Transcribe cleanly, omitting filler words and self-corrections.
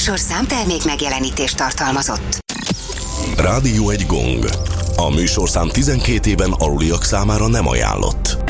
műsorszám termék megjelenítést tartalmazott. Rádió egy gong. A műsorszám 12 éven aluliak számára nem ajánlott.